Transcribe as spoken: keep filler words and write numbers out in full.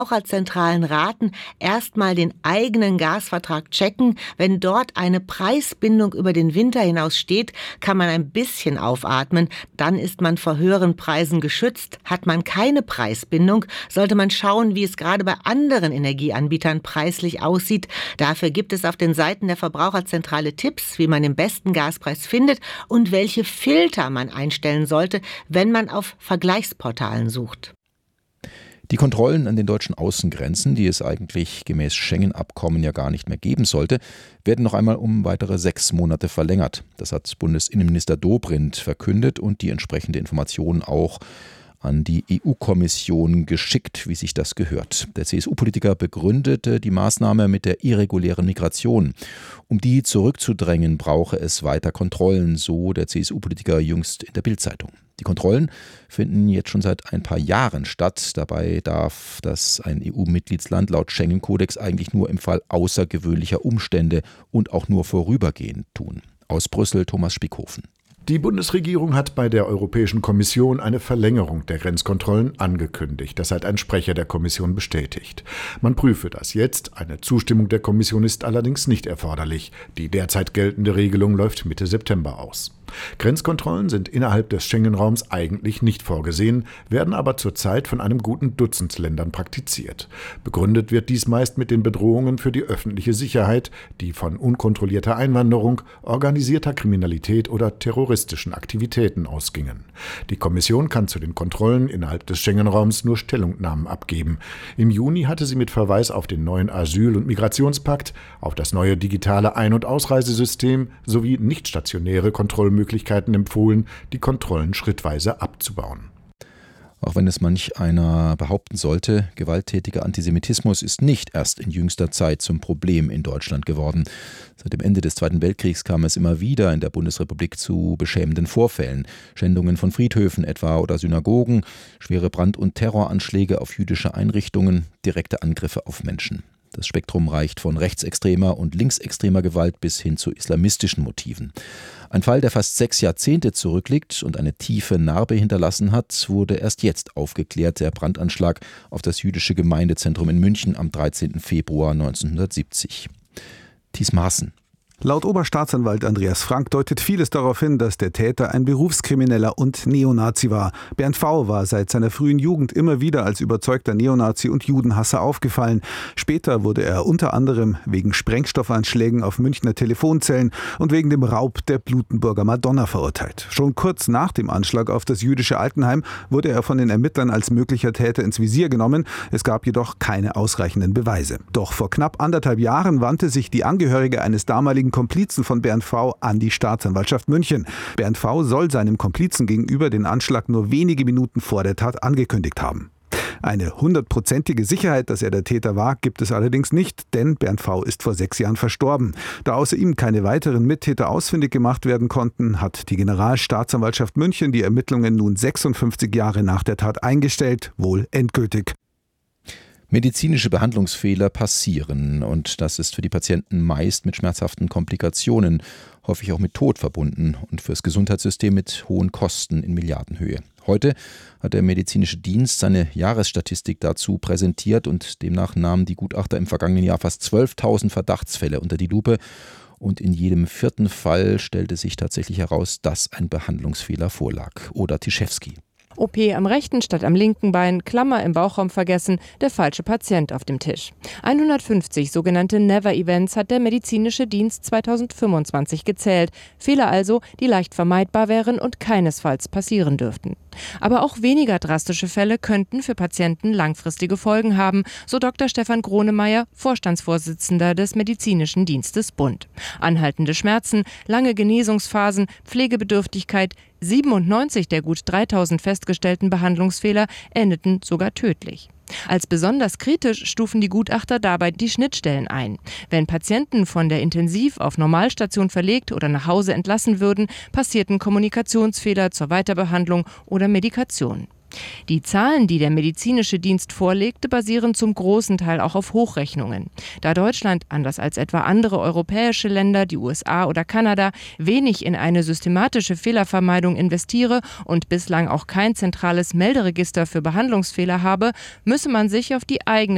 Verbraucherzentralen raten, erstmal den eigenen Gasvertrag checken. Wenn dort eine Preisbindung über den Winter hinaus steht, kann man ein bisschen aufatmen. Dann ist man vor höheren Preisen geschützt. Hat man keine Preisbindung, sollte man schauen, wie es gerade bei anderen Energieanbietern preislich aussieht. Dafür gibt es auf den Seiten der Verbraucherzentrale Tipps, wie man den besten Gaspreis findet und welche Filter man einstellen sollte, wenn man auf Vergleichsportalen sucht. Die Kontrollen an den deutschen Außengrenzen, die es eigentlich gemäß Schengen-Abkommen ja gar nicht mehr geben sollte, werden noch einmal um weitere sechs Monate verlängert. Das hat Bundesinnenminister Dobrindt verkündet und die entsprechende Information auch an die E U-Kommission geschickt, wie sich das gehört. Der C S U-Politiker begründete die Maßnahme mit der irregulären Migration. Um die zurückzudrängen, brauche es weiter Kontrollen, so der C S U-Politiker jüngst in der Bild-Zeitung. Die Kontrollen finden jetzt schon seit ein paar Jahren statt. Dabei darf das ein E U-Mitgliedsland laut Schengen-Kodex eigentlich nur im Fall außergewöhnlicher Umstände und auch nur vorübergehend tun. Aus Brüssel Thomas Spiekhofen. Die Bundesregierung hat bei der Europäischen Kommission eine Verlängerung der Grenzkontrollen angekündigt. Das hat ein Sprecher der Kommission bestätigt. Man prüfe das jetzt. Eine Zustimmung der Kommission ist allerdings nicht erforderlich. Die derzeit geltende Regelung läuft Mitte September aus. Grenzkontrollen sind innerhalb des Schengen-Raums eigentlich nicht vorgesehen, werden aber zurzeit von einem guten Dutzend Ländern praktiziert. Begründet wird dies meist mit den Bedrohungen für die öffentliche Sicherheit, die von unkontrollierter Einwanderung, organisierter Kriminalität oder terroristischen Aktivitäten ausgingen. Die Kommission kann zu den Kontrollen innerhalb des Schengen-Raums nur Stellungnahmen abgeben. Im Juni hatte sie mit Verweis auf den neuen Asyl- und Migrationspakt, auf das neue digitale Ein- und Ausreisesystem sowie nicht stationäre Kontrollmöglichkeiten Möglichkeiten empfohlen, die Kontrollen schrittweise abzubauen. Auch wenn es manch einer behaupten sollte, gewalttätiger Antisemitismus ist nicht erst in jüngster Zeit zum Problem in Deutschland geworden. Seit dem Ende des Zweiten Weltkriegs kam es immer wieder in der Bundesrepublik zu beschämenden Vorfällen. Schändungen von Friedhöfen etwa oder Synagogen, schwere Brand- und Terroranschläge auf jüdische Einrichtungen, direkte Angriffe auf Menschen. Das Spektrum reicht von rechtsextremer und linksextremer Gewalt bis hin zu islamistischen Motiven. Ein Fall, der fast sechs Jahrzehnte zurückliegt und eine tiefe Narbe hinterlassen hat, wurde erst jetzt aufgeklärt, der Brandanschlag auf das jüdische Gemeindezentrum in München am dreizehnten Februar neunzehnhundertsiebzig. Thies Maaßen. Laut Oberstaatsanwalt Andreas Frank deutet vieles darauf hin, dass der Täter ein Berufskrimineller und Neonazi war. Bernd V. war seit seiner frühen Jugend immer wieder als überzeugter Neonazi und Judenhasser aufgefallen. Später wurde er unter anderem wegen Sprengstoffanschlägen auf Münchner Telefonzellen und wegen dem Raub der Blutenburger Madonna verurteilt. Schon kurz nach dem Anschlag auf das jüdische Altenheim wurde er von den Ermittlern als möglicher Täter ins Visier genommen. Es gab jedoch keine ausreichenden Beweise. Doch vor knapp anderthalb Jahren wandte sich die Angehörige eines damaligen Komplizen von Bernd V. an die Staatsanwaltschaft München. Bernd V. soll seinem Komplizen gegenüber den Anschlag nur wenige Minuten vor der Tat angekündigt haben. Eine hundertprozentige Sicherheit, dass er der Täter war, gibt es allerdings nicht, denn Bernd V. ist vor sechs Jahren verstorben. Da außer ihm keine weiteren Mittäter ausfindig gemacht werden konnten, hat die Generalstaatsanwaltschaft München die Ermittlungen nun sechsundfünfzig Jahre nach der Tat eingestellt, wohl endgültig. Medizinische Behandlungsfehler passieren und das ist für die Patienten meist mit schmerzhaften Komplikationen, häufig auch mit Tod verbunden und fürs Gesundheitssystem mit hohen Kosten in Milliardenhöhe. Heute hat der medizinische Dienst seine Jahresstatistik dazu präsentiert und demnach nahmen die Gutachter im vergangenen Jahr fast zwölftausend Verdachtsfälle unter die Lupe und in jedem vierten Fall stellte sich tatsächlich heraus, dass ein Behandlungsfehler vorlag. Oda Tischewski. O P am rechten statt am linken Bein, Klammer im Bauchraum vergessen, der falsche Patient auf dem Tisch. hundertfünfzig sogenannte Never-Events hat der medizinische Dienst zweitausendfünfundzwanzig gezählt. Fehler also, die leicht vermeidbar wären und keinesfalls passieren dürften. Aber auch weniger drastische Fälle könnten für Patienten langfristige Folgen haben, so Doktor Stefan Gronemeyer, Vorstandsvorsitzender des Medizinischen Dienstes Bund. Anhaltende Schmerzen, lange Genesungsphasen, Pflegebedürftigkeit, siebenundneunzig der gut dreitausend festgestellten Behandlungsfehler endeten sogar tödlich. Als besonders kritisch stufen die Gutachter dabei die Schnittstellen ein. Wenn Patienten von der Intensiv- auf Normalstation verlegt oder nach Hause entlassen würden, passierten Kommunikationsfehler zur Weiterbehandlung oder Medikation. Die Zahlen, die der medizinische Dienst vorlegte, basieren zum großen Teil auch auf Hochrechnungen. Da Deutschland, anders als etwa andere europäische Länder, die U S A oder Kanada, wenig in eine systematische Fehlervermeidung investiere und bislang auch kein zentrales Melderegister für Behandlungsfehler habe, müsse man sich auf die eigene